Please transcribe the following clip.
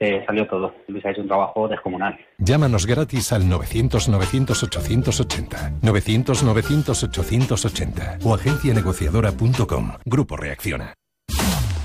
salió todo. Luis ha hecho un trabajo descomunal. Llámanos gratis al 900-900-880, 900-900-880 o agencianegociadora.com. Grupo Reacciona.